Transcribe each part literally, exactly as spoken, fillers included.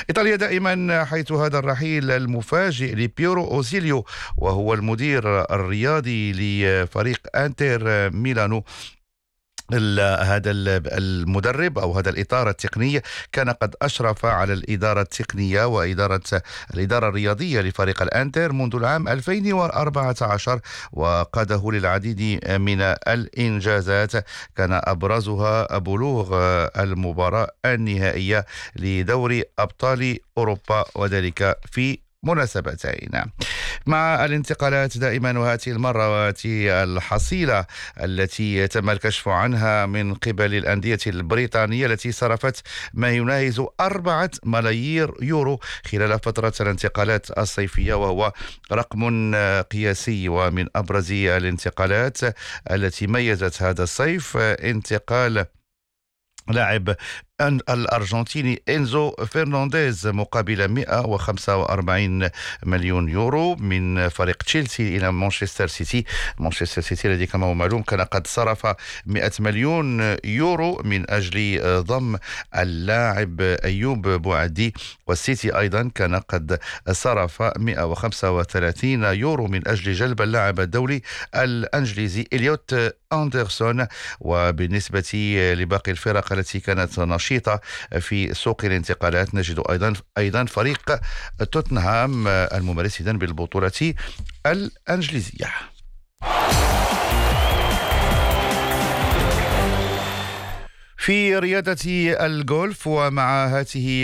إيطاليا دائما، حيث هذا الرحيل المفاجئ لبيورو أوزيليو وهو المدير الرياضي لفريق أنتر ميلانو. هذا المدرب أو هذا الإطار التقني كان قد أشرف على الإدارة التقنية وإدارة الإدارة الرياضية لفريق الأنتر منذ العام ألفين وأربعة عشر، وقاده للعديد من الإنجازات، كان أبرزها بلوغ المباراة النهائية لدوري أبطال أوروبا، وذلك في مناسبتين. مع الانتقالات دائما، وهذه المرة الحصيلة التي تم الكشف عنها من قبل الأندية البريطانية التي صرفت ما يناهز أربعة ملايير يورو خلال فترة الانتقالات الصيفية، وهو رقم قياسي. ومن أبرز الانتقالات التي ميزت هذا الصيف انتقال لاعب الأرجنتيني إنزو فرنانديز مقابل مئة وخمسة وأربعين مليون يورو من فريق تشيلسي إلى مانشستر سيتي. مانشستر سيتي الذي كما هو معلوم كان قد صرف مئة مليون يورو من أجل ضم اللاعب أيوب بوعدي، والسيتي أيضا كان قد صرف مئة وخمسة وثلاثين يورو من أجل جلب اللاعب الدولي الأنجليزي إليوت أندرسون. وبالنسبة لباقي الفرق التي كانت نشيطة في سوق الانتقالات، نجد أيضا أيضا فريق توتنهام الممارس بالبطولة الأنجليزية. في رياضة الجولف، ومع هذه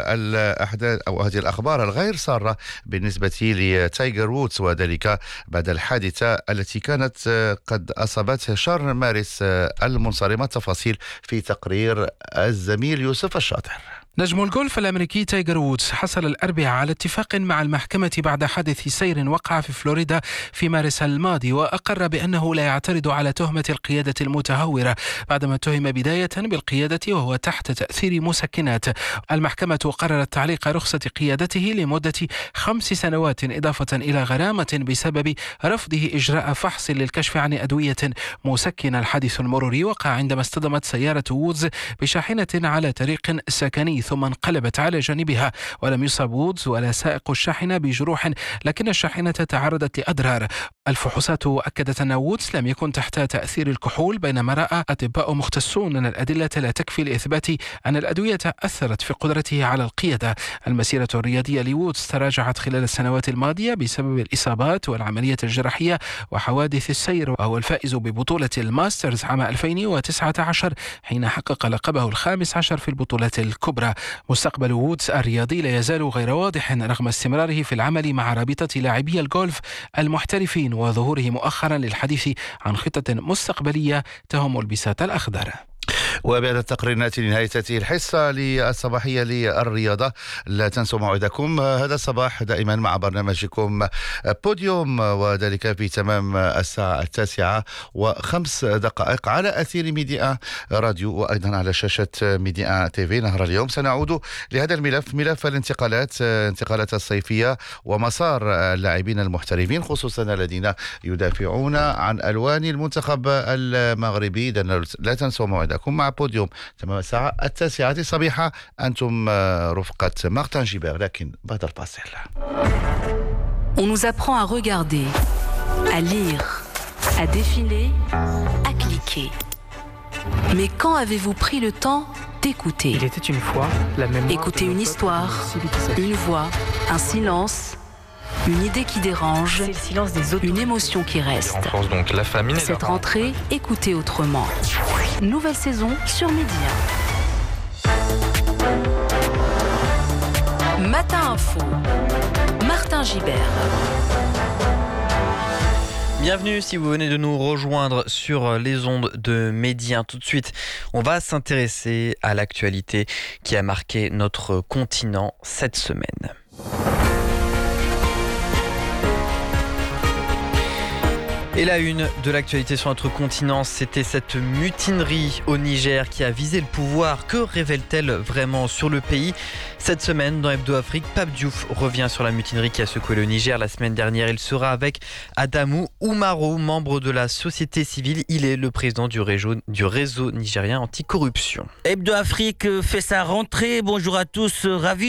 الأحداث أو هذه الأخبار الغير سارة بالنسبة لتايجر وودز، وذلك بعد الحادثة التي كانت قد أصابته شهر مارس المنصرم. التفاصيل في تقرير الزميل يوسف الشاطر. نجم الجولف الأمريكي تايجر وودز حصل الأربعاء على اتفاق مع المحكمة بعد حادث سير وقع في فلوريدا في مارس الماضي، وأقر بأنه لا يعترض على تهمة القيادة المتهورة بعدما اتهم بداية بالقيادة وهو تحت تأثير مسكنات. المحكمة قررت تعليق رخصة قيادته لمدة خمس سنوات إضافة إلى غرامة بسبب رفضه إجراء فحص للكشف عن أدوية مسكنة. الحادث المروري وقع عندما اصطدمت سيارة وودز بشاحنة على طريق سكني ثم انقلبت على جانبها، ولم يصب وودز ولا سائق الشاحنة بجروح، لكن الشاحنة تعرضت لأضرار. الفحوصات أكدت أن وودز لم يكن تحت تأثير الكحول، بينما رأى أطباء مختصون أن الأدلة لا تكفي لإثبات أن الأدوية أثرت في قدرته على القيادة. المسيرة الرياضية لوودز تراجعت خلال السنوات الماضية بسبب الإصابات والعملية الجراحية وحوادث السير، وهو الفائز ببطولة الماسترز عام ألفين وتسعة عشر حين حقق لقبه الخامس عشر في البطولات الكبرى. مستقبل وودز الرياضي لا يزال غير واضح رغم استمراره في العمل مع رابطة لاعبي الجولف المحترفين وظهوره مؤخرا للحديث عن خطة مستقبلية تهم البساط الأخضر. وبهذا التقرير نأتي لنهاية هذه الحصة للصباحية للرياضة. لا تنسوا موعدكم هذا الصباح دائما مع برنامجكم بوديوم، وذلك في تمام الساعة التاسعة وخمس دقائق على أثير ميديا راديو، وأيضا على شاشة ميديا تيفي. نهار اليوم سنعود لهذا الملف، ملف الانتقالات، انتقالات الصيفية ومسار اللاعبين المحترفين، خصوصا الذين يدافعون عن ألوان المنتخب المغربي. إذن لا تنسوا موعدكم مع بوديوم تمام الساعة التاسعة صبيحة. أنتم رفقة مارتن جيبر، لكن بعد الفاصل. On nous apprend à regarder, à lire, à défiler, à cliquer. Mais quand avez-vous pris le temps d'écouter ? Il était une fois la mémoire. Écouter une histoire, une voix, un silence, une idée qui dérange, C'est le silence des autres. une émotion qui reste. renforce donc la famine. et Cette la- rentrée, écoutez autrement. Nouvelle saison sur Média. Matin Info. Martin Gibert. Bienvenue si vous venez de nous rejoindre sur les ondes de Média. Tout de suite, on va s'intéresser à l'actualité qui a marqué notre continent cette semaine. Et la une de l'actualité sur notre continent, c'était cette mutinerie au Niger qui a visé le pouvoir. Que révèle-t-elle vraiment sur le pays ? Cette semaine, dans Hebdo Afrique, Pape Diouf revient sur la mutinerie qui a secoué le Niger la semaine dernière. Il sera avec Adamou Oumaro, membre de la société civile. Il est le président du réseau, du réseau nigérien anticorruption. Hebdo Afrique fait sa rentrée. Bonjour à tous, ravi